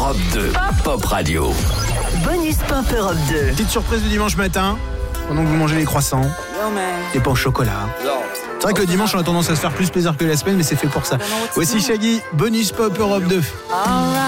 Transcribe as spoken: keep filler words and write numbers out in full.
Europe deux, Pop Radio. Bonus Pop Europe deux. Petite surprise du dimanche matin, pendant que vous mangez les croissants, les pains au chocolat. C'est vrai que le dimanche, on a tendance à se faire plus plaisir que la semaine, mais c'est fait pour ça. Voici Shaggy, Bonus Pop Europe deux.